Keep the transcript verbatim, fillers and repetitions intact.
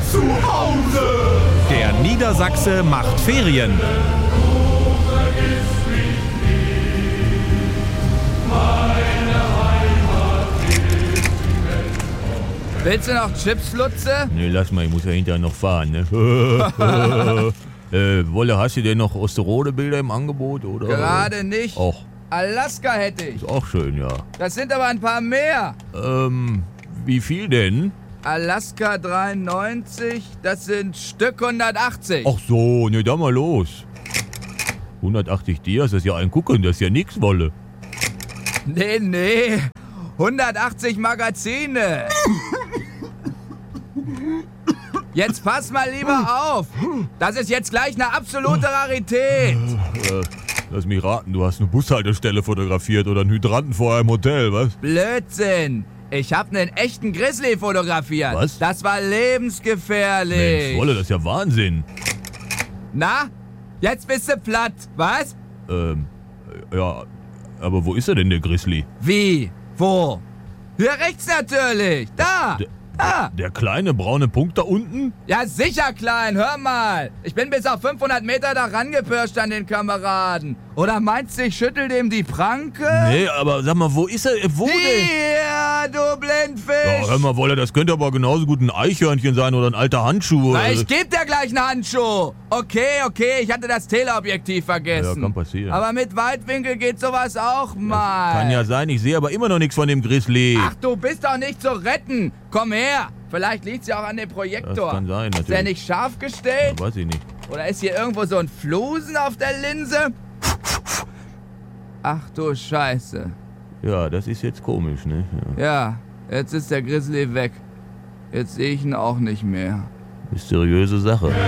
zu Hause. Der Niedersachse macht Ferien. Willst du noch Chips, Lutze? Ne, lass mal, ich muss ja hinterher noch fahren, ne? äh, Wolle, hast du denn noch Osterode-Bilder im Angebot, oder? Gerade nicht. Och, Alaska hätte ich. ist auch schön, ja. Das sind aber ein paar mehr. Ähm, wie viel denn? Alaska dreiundneunzig, das sind Stück hundertachtzig. Ach so, ne, dann mal los. hundertachtzig Dias, das ist ja ein Gucken, das ist ja nix, Wolle. Nee, nee. hundertachtzig Magazine. Jetzt pass mal lieber auf. Das ist jetzt gleich eine absolute Rarität. Äh, lass mich raten, du hast eine Bushaltestelle fotografiert oder einen Hydranten vor einem Hotel, was? Blödsinn. Ich hab einen echten Grizzly fotografiert. Was? Das war lebensgefährlich. Mensch, Wolle, das ist ja Wahnsinn. Na? Jetzt bist du platt, was? Ähm, ja, aber wo ist er denn, der Grizzly? Wie? Wo? Hier rechts natürlich. Da. Der, Da. der kleine braune Punkt da unten? Ja, sicher, Klein. Hör mal. Ich bin bis auf fünfhundert Meter da rangepirscht an den Kameraden. Oder meinst du, ich schüttel dem die Pranke? Nee, aber sag mal, wo ist er? Wo denn? Hier, du Blindfisch. Ja, hör mal, Wolle, das könnte aber genauso gut ein Eichhörnchen sein oder ein alter Handschuh. Na, Also- ich geb dir gleich einen Handschuh. Okay, okay, ich hatte das Teleobjektiv vergessen. Ja, kann passieren. Aber mit Weitwinkel geht sowas auch mal. Kann ja sein, ich sehe aber immer noch nichts von dem Grizzly. Ach, du bist doch nicht zu retten. Komm her. Vielleicht liegt's ja auch an dem Projektor. Das kann sein, Ist der natürlich. nicht scharf gestellt? Weiß ich nicht. Oder ist hier irgendwo so ein Flusen auf der Linse? Ach du Scheiße. Ja, das ist jetzt komisch, ne? Ja. Ja, jetzt ist der Grizzly weg. Jetzt sehe ich ihn auch nicht mehr. Mysteriöse Sache.